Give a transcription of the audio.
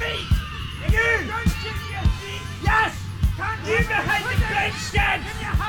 feet! You! Don't shake your feet! Yes! Can't You behind the bench stand! Give me a